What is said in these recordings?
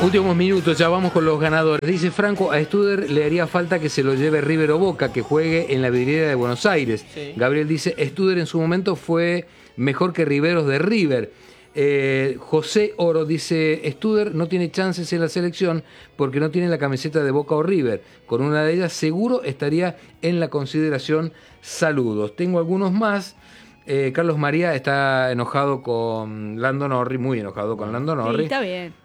Últimos minutos, ya vamos con los ganadores. Dice Franco, a Studer le haría falta que se lo lleve River o Boca, que juegue en la vidriera de Buenos Aires. Sí. Gabriel dice, Studer en su momento fue mejor que Riveros de River. José Oro dice, Studer no tiene chances en la selección porque no tiene la camiseta de Boca o River. Con una de ellas seguro estaría en la consideración. Saludos. Tengo algunos más. Carlos María está enojado con Lando Norris, muy enojado con Lando Norris. Sí, está bien,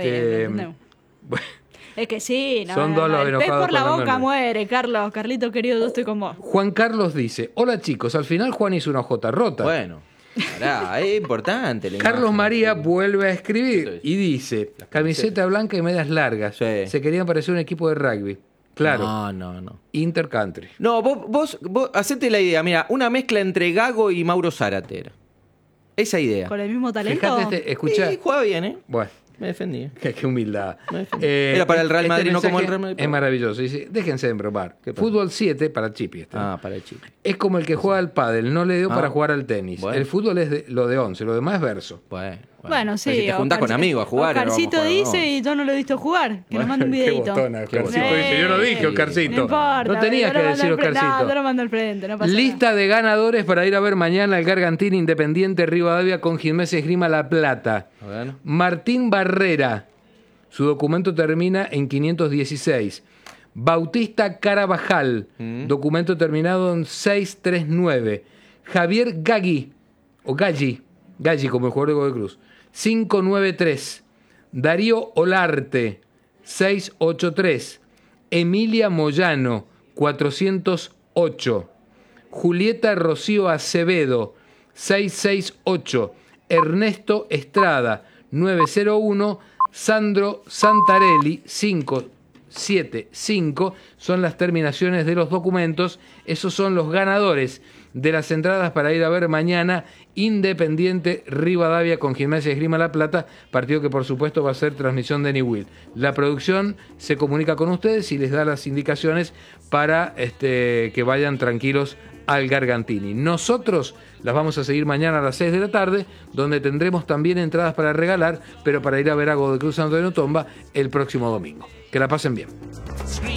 bueno, es que sí, no, son dos los enojados. El pez por la boca Norris. Muere, Carlos, Carlito querido, yo estoy con vos. Juan Carlos dice, hola chicos, al final Juan hizo una J rota. Bueno, pará, es importante. Carlos María vuelve a escribir y dice, camiseta blanca y medias largas. Sí. Se querían parecer un equipo de rugby. Claro. No. Intercountry. No, vos hacete la idea. Mira, una mezcla entre Gago y Mauro Zárate. Esa idea. ¿Con el mismo talento? Fíjate, escuchá. Sí, juega bien, ¿eh? Bueno. Me defendí. Qué humildad. Era para el Real Madrid, no como el Real Madrid. Es maravilloso. Dice, déjense de embromar. Fútbol 7 para Chipi. Para el Chipi. Es como el que juega al pádel, no le dio para jugar al tenis. Bueno. El fútbol es lo de 11, lo demás es verso. Bueno, sí. Si te juntás con amigos a jugar. Oscarcito dice y yo no lo he visto jugar. Que nos mande un videito. Qué botona, Oscarcito dice, yo no dije Oscarcito. No importa. No tenías que decir Oscarcito. No, yo lo mando al frente. No pasa Lista nada. de ganadores para ir a ver mañana el Gargantini Independiente Rivadavia con Gimnasia Esgrima La Plata. Martín Barrera. Su documento termina en 516. Bautista Carabajal. Documento terminado en 639. Javier Gaggi. O Gaggi como el jugador de Godoy Cruz. 593. Darío Olarte. 683. Emilia Moyano. 408. Julieta Rocío Acevedo. 668. Ernesto Estrada. 901. Sandro Santarelli, 575, son las terminaciones de los documentos. Esos son los ganadores de las entradas para ir a ver mañana Independiente Rivadavia con Gimnasia Esgrima La Plata, partido que por supuesto va a ser transmisión de Newell. La producción se comunica con ustedes y les da las indicaciones para que vayan tranquilos al Gargantini. Nosotros las vamos a seguir mañana a las 6 de la tarde, donde tendremos también entradas para regalar, pero para ir a ver a Godoy Cruz Santo Tomba el próximo domingo. Que la pasen bien.